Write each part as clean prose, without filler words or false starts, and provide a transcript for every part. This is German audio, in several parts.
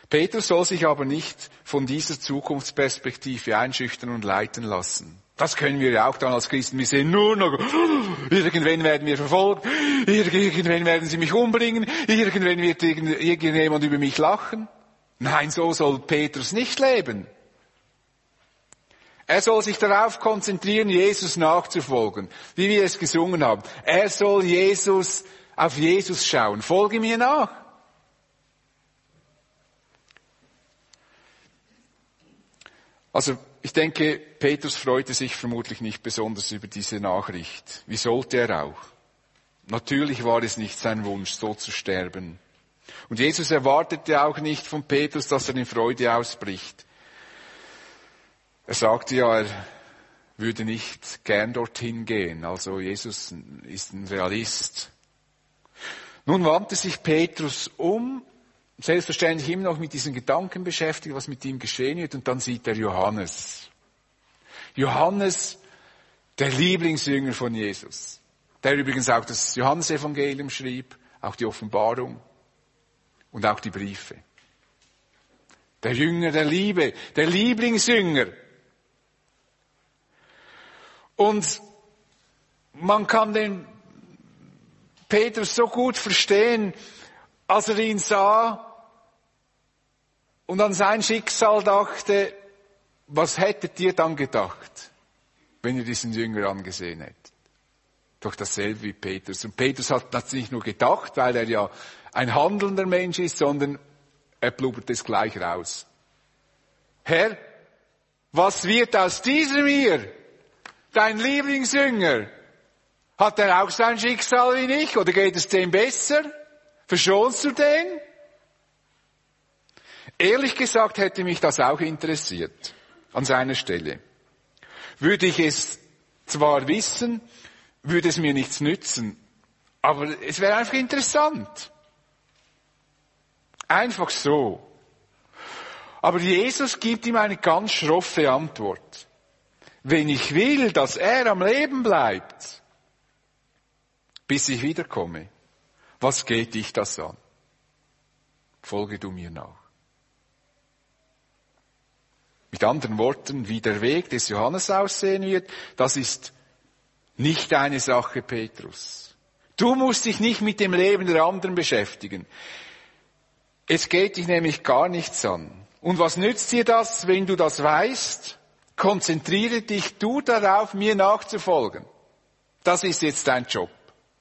Petrus soll sich aber nicht von dieser Zukunftsperspektive einschüchtern und leiten lassen. Das können wir ja auch dann als Christen. Wir sehen nur noch, irgendwann werden wir verfolgt, irgendwann werden sie mich umbringen, irgendwann wird irgendjemand über mich lachen. Nein, so soll Petrus nicht leben. Er soll sich darauf konzentrieren, Jesus nachzufolgen, wie wir es gesungen haben. Er soll auf Jesus schauen. Folge mir nach. Also, ich denke, Petrus freute sich vermutlich nicht besonders über diese Nachricht. Wie sollte er auch? Natürlich war es nicht sein Wunsch, so zu sterben. Und Jesus erwartete auch nicht von Petrus, dass er in Freude ausbricht. Er sagte ja, er würde nicht gern dorthin gehen. Also Jesus ist ein Realist. Nun wandte sich Petrus um, selbstverständlich immer noch mit diesen Gedanken beschäftigt, was mit ihm geschehen wird, und dann sieht er Johannes. Johannes, der Lieblingsjünger von Jesus, der übrigens auch das Johannesevangelium schrieb, auch die Offenbarung und auch die Briefe. Der Jünger der Liebe, der Lieblingsjünger. Und man kann den Petrus so gut verstehen, als er ihn sah und an sein Schicksal dachte. Was hättet ihr dann gedacht, wenn ihr diesen Jünger angesehen hättet? Doch dasselbe wie Petrus. Und Petrus hat das nicht nur gedacht, weil er ja ein handelnder Mensch ist, sondern er blubbert es gleich raus. Herr, was wird aus diesem hier? Dein Lieblingsjünger? Hat er auch sein Schicksal wie ich? Oder geht es dem besser? Verschonst du den? Ehrlich gesagt hätte mich das auch interessiert, an seiner Stelle. Würde ich es zwar wissen, würde es mir nichts nützen, aber es wäre einfach interessant. Einfach so. Aber Jesus gibt ihm eine ganz schroffe Antwort. Wenn ich will, dass er am Leben bleibt, bis ich wiederkomme, was geht dich das an? Folge du mir nach. Mit anderen Worten, wie der Weg des Johannes aussehen wird, das ist nicht deine Sache, Petrus. Du musst dich nicht mit dem Leben der anderen beschäftigen. Es geht dich nämlich gar nichts an. Und was nützt dir das, wenn du das weißt? Konzentriere dich du darauf, mir nachzufolgen. Das ist jetzt dein Job.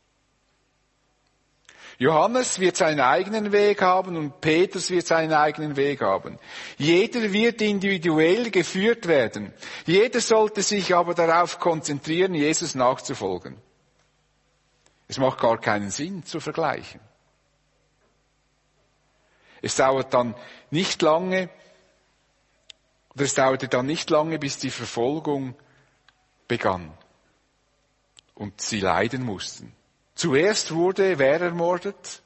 Johannes wird seinen eigenen Weg haben und Petrus wird seinen eigenen Weg haben. Jeder wird individuell geführt werden. Jeder sollte sich aber darauf konzentrieren, Jesus nachzufolgen. Es macht gar keinen Sinn zu vergleichen. Es dauerte dann nicht lange, bis die Verfolgung begann und sie leiden mussten. Zuerst wurde wer ermordet?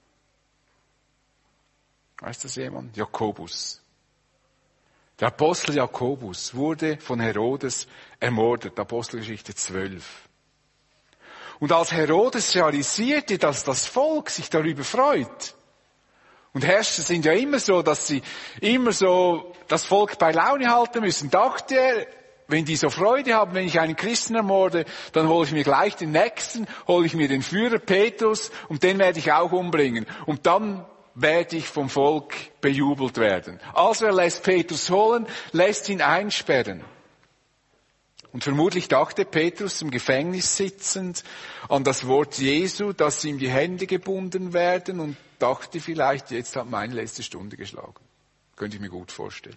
Weiß das jemand? Jakobus. Der Apostel Jakobus wurde von Herodes ermordet, Apostelgeschichte 12. Und als Herodes realisierte, dass das Volk sich darüber freut, und Herrscher sind ja immer so, dass sie immer so das Volk bei Laune halten müssen, dachte er, wenn die so Freude haben, wenn ich einen Christen ermorde, dann hole ich mir gleich den Nächsten, hole ich mir den Führer Petrus und den werde ich auch umbringen. Und dann werde ich vom Volk bejubelt werden. Also er lässt Petrus holen, lässt ihn einsperren. Und vermutlich dachte Petrus im Gefängnis sitzend an das Wort Jesu, dass ihm die Hände gebunden werden, und dachte vielleicht, jetzt hat meine letzte Stunde geschlagen. Könnte ich mir gut vorstellen.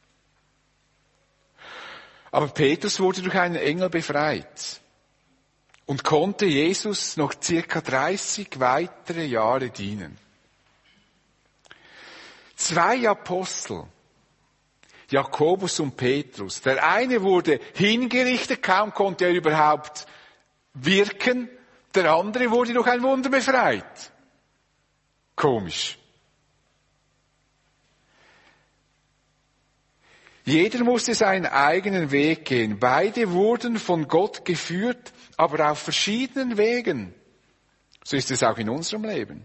Aber Petrus wurde durch einen Engel befreit und konnte Jesus noch circa 30 weitere Jahre dienen. 2 Apostel, Jakobus und Petrus. Der eine wurde hingerichtet, kaum konnte er überhaupt wirken. Der andere wurde durch ein Wunder befreit. Komisch. Jeder musste seinen eigenen Weg gehen. Beide wurden von Gott geführt, aber auf verschiedenen Wegen. So ist es auch in unserem Leben.